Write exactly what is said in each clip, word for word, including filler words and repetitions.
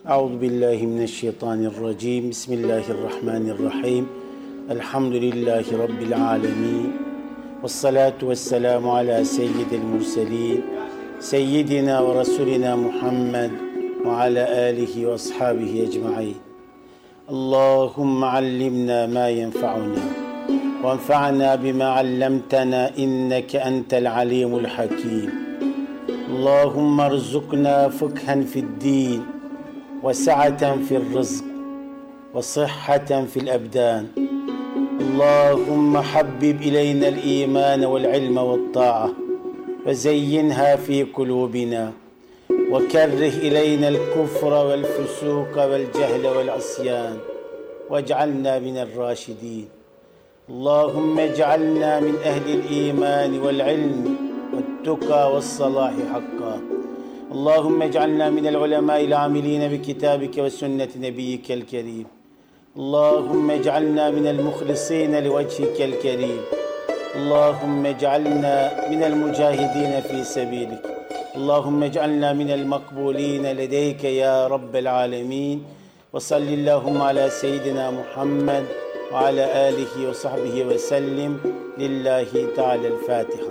Euzu billahi mineşşeytanirracim. Bismillahirrahmanirrahim. Elhamdülillahi rabbil alamin. Ves salatu vesselamu ala seyyidil murselin. Seyyidina ve Resulina Muhammed ve ala alihi ve ashabihi ecmaîn. Allahumme allimna ma yenfa'una ve enfa'na bima 'allamtana inneke entel alimul hakim. Allahumme erzukna fıkhen fi'd-din ve sa'aten fi'r-rızk ve sıhhaten fi'l-ebdan. Allahumme habbib ileyna'l iman ve'l ilme ve't-ta'a ve zeyyinha fi kulubina ve kerrih ileyna'l kufra ve'l fusuka ve'l cehle ve'l asyan ve'c'alna mine'r-raşidin. Allahumme ec'alna min ehli'l iman ve'l ilmi ve't-tuqa ve's-salahi hakka. Allahümme ec'alna minel ulemâ'il âmilîne bi kitâbike ve sünneti nebiyyikel kerîm. Allahümme ec'alna minel muhlisîne li vecihikel kerîm. Allahümme ec'alna minel mücahidîne fî sebîlik. Allahümme ec'alna minel makbûlîne ledeyke ya Rabbel âlemîn. Ve sallillâhumme alâ seyyidina Muhammed ve alâ âlihi ve sahbihi ve sellim. Lillahi Teala'l-Fâtiha.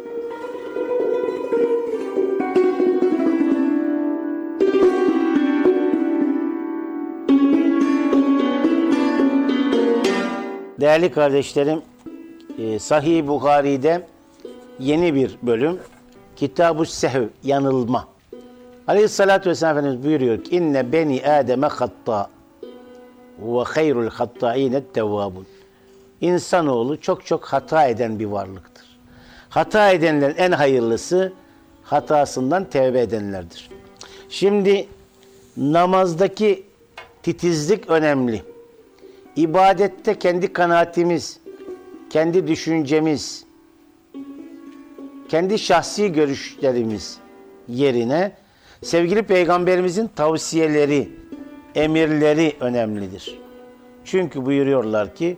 Değerli kardeşlerim, Sahih Buhari'de yeni bir bölüm, Kitab-ı Sehv, yanılma. Aleyhissalatü vesselam Efendimiz buyuruyor ki, İnne beni Adem'e hatta ve hayrul hattâinet tevvâbun. İnsanoğlu çok çok hata eden bir varlıktır. Hata edenlerin en hayırlısı hatasından tevbe edenlerdir. Şimdi namazdaki titizlik önemli. İbadette kendi kanaatimiz, kendi düşüncemiz, kendi şahsi görüşlerimiz yerine sevgili Peygamberimizin tavsiyeleri, emirleri önemlidir. Çünkü buyuruyorlar ki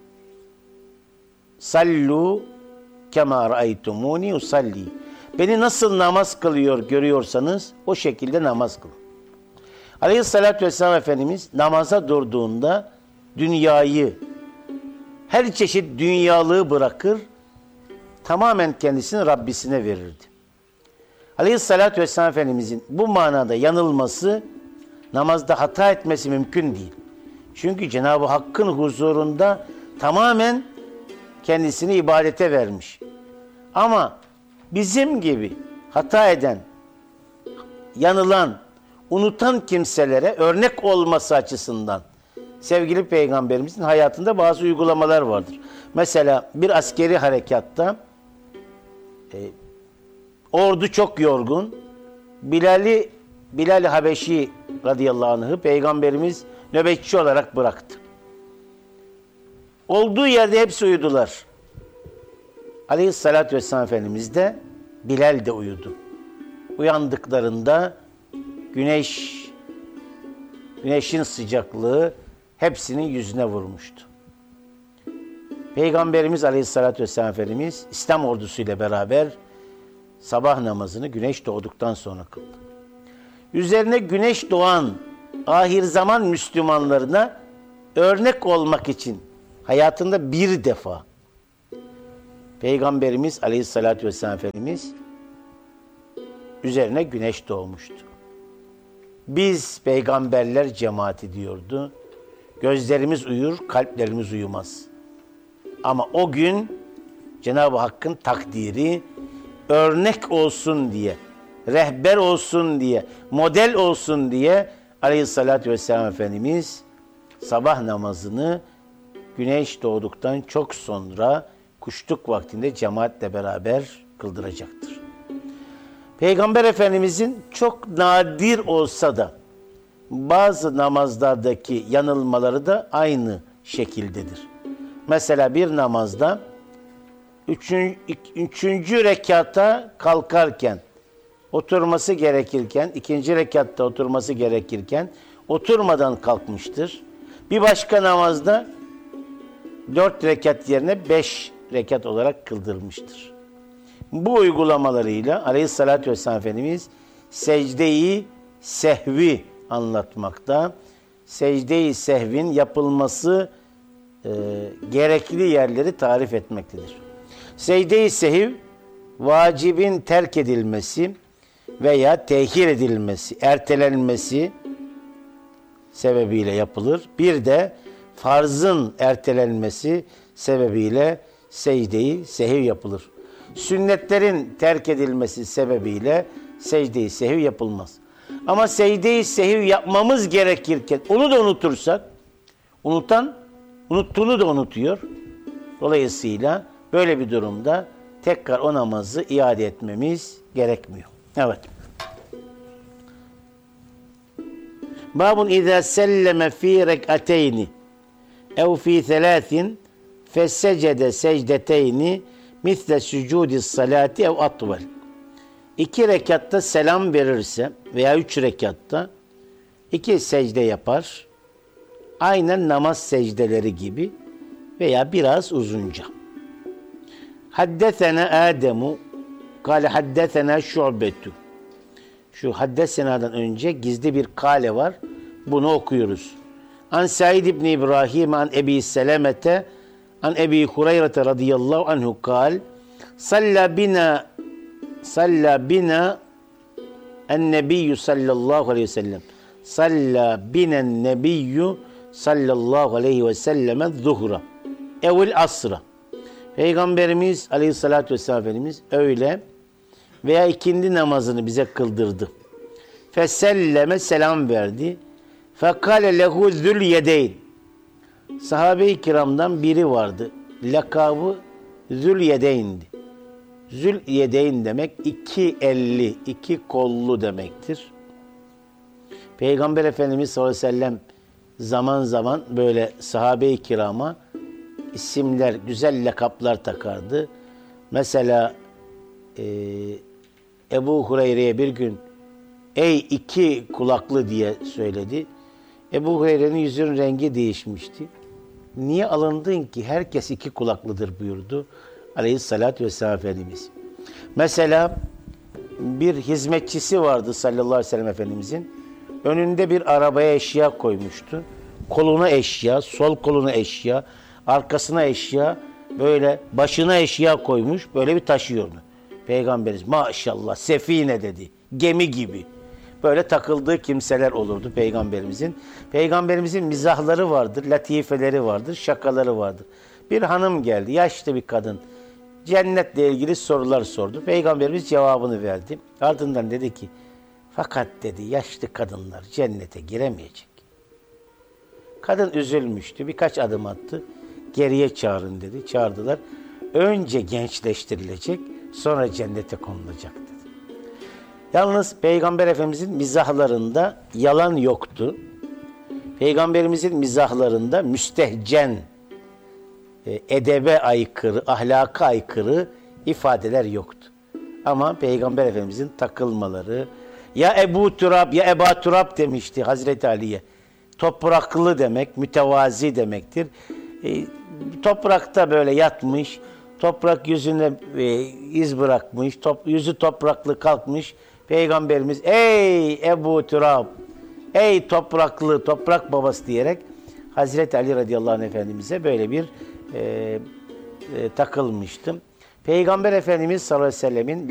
sallu kema ra'aytumuni usalli. Beni nasıl namaz kılıyor görüyorsanız o şekilde namaz kılın. Aleyhissalatü vesselam Efendimiz namaza durduğunda dünyayı, her çeşit dünyalığı bırakır, tamamen kendisini Rabbisine verirdi. Aleyhissalatü vesselam Efendimizin bu manada yanılması, namazda hata etmesi mümkün değil. Çünkü Cenab-ı Hakk'ın huzurunda tamamen kendisini ibadete vermiş. Ama bizim gibi hata eden, yanılan, unutan kimselere örnek olması açısından sevgili Peygamberimizin hayatında bazı uygulamalar vardır. Mesela bir askeri harekatta e, ordu çok yorgun. Bilal'i Bilal-i Habeşi radıyallahu anh'ı Peygamberimiz nöbetçi olarak bıraktı. Olduğu yerde hepsi uyudular. Aleyhissalatü vesselam Efendimiz de Bilal de uyudu. Uyandıklarında güneş güneşin sıcaklığı hepsinin yüzüne vurmuştu. Peygamberimiz Aleyhisselatü Vesselam Efendimiz İslam ordusuyla beraber sabah namazını güneş doğduktan sonra kıldı. Üzerine güneş doğan ahir zaman Müslümanlarına örnek olmak için hayatında bir defa Peygamberimiz Aleyhisselatü Vesselam Efendimiz üzerine güneş doğmuştu. Biz peygamberler cemaati diyordu. Gözlerimiz uyur, kalplerimiz uyumaz. Ama o gün Cenab-ı Hakk'ın takdiri örnek olsun diye, rehber olsun diye, model olsun diye Aleyhissalatü Vesselam Efendimiz sabah namazını güneş doğduktan çok sonra kuşluk vaktinde cemaatle beraber kıldıracaktır. Peygamber Efendimizin çok nadir olsa da bazı namazlardaki yanılmaları da aynı şekildedir. Mesela bir namazda üçüncü, üçüncü rekata kalkarken, oturması gerekirken, ikinci rekatta oturması gerekirken oturmadan kalkmıştır. Bir başka namazda dört rekat yerine beş rekat olarak kıldırmıştır. Bu uygulamalarıyla Aleyhisselatü Vesselam Efendimiz secdeyi sehvi anlatmakta. Secde-i sehvin yapılması e, gerekli yerleri tarif etmektedir. Secde-i sehiv, vacibin terk edilmesi veya tehir edilmesi, ertelenmesi sebebiyle yapılır. Bir de farzın ertelenmesi sebebiyle secde-i sehiv yapılır. Sünnetlerin terk edilmesi sebebiyle secde-i sehiv yapılmaz. Ama secde-i sehiv yapmamız gerekirken onu da unutursak, unutan unuttuğunu da unutuyor. Dolayısıyla böyle bir durumda tekrar o namazı iade etmemiz gerekmiyor. Evet. Babun izâ selleme fî rek'ateyni ev fî thelâthin fessecede secdeteyni misle sücudis salati ev atvel. İki rekatta selam verirse veya üç rekatta iki secde yapar. Aynen namaz secdeleri gibi veya biraz uzunca. Haddesena Ademu kâle haddesena şu'betu. Şu haddesena'dan önce gizli bir kale var. Bunu okuyoruz. An Said ibn İbrahim an Ebi Selemete an Ebi Hureyre radıyallahu anhu kal salla bina salla bina en-nebiyyü sallallahu aleyhi ve sellem salla binen nebiyyü sallallahu aleyhi ve selleme zuhra evvel asra. Peygamberimiz aleyhissalatü vesselam Efendimiz öyle veya ikindi namazını bize kıldırdı. Feselleme selam verdi. Fekale lehu zül yedeyn. Sahabe-i kiramdan biri vardı. Lakabı Zül Yedeyn'di. Zül Yedeyn demek iki elli, iki kollu demektir. Peygamber Efendimiz sallallahu aleyhi ve sellem zaman zaman böyle sahabe-i kirama isimler, güzel lakaplar takardı. Mesela e, Ebu Hureyre'ye bir gün ey iki kulaklı diye söyledi. Ebu Hureyre'nin yüzünün rengi değişmişti. Niye alındın ki? Herkes iki kulaklıdır buyurdu aleyhissalatü vesselam Efendimiz. Mesela bir hizmetçisi vardı sallallahu aleyhi ve sellem Efendimizin. Önünde bir arabaya eşya koymuştu. Koluna eşya, sol koluna eşya, arkasına eşya, böyle başına eşya koymuş, böyle bir taşıyordu. Peygamberimiz maşallah sefine dedi, gemi gibi. Böyle takıldığı kimseler olurdu Peygamberimizin. Peygamberimizin mizahları vardır, latifeleri vardır, şakaları vardır. Bir hanım geldi, yaşlı bir kadın. Cennetle ilgili sorular sordu. Peygamberimiz cevabını verdi. Ardından dedi ki, fakat dedi yaşlı kadınlar cennete giremeyecek. Kadın üzülmüştü, birkaç adım attı. Geriye çağırın dedi, çağırdılar. Önce gençleştirilecek, sonra cennete konulacak dedi. Yalnız Peygamber Efendimizin mizahlarında yalan yoktu. Peygamberimizin mizahlarında müstehcen, edebe aykırı, ahlaka aykırı ifadeler yoktu. Ama Peygamber Efendimizin takılmaları, ya Ebu Turab ya Eba Turab demişti Hazreti Ali'ye. Topraklı demek, mütevazi demektir. E, toprakta böyle yatmış, toprak yüzüne e, iz bırakmış, top, yüzü topraklı kalkmış. Peygamberimiz ey Ebu Turab, ey topraklı, toprak babası diyerek Hazreti Ali radıyallahu anh Efendimiz'e böyle bir e, e, takılmıştım. Peygamber Efendimiz sallallahu aleyhi ve sellemin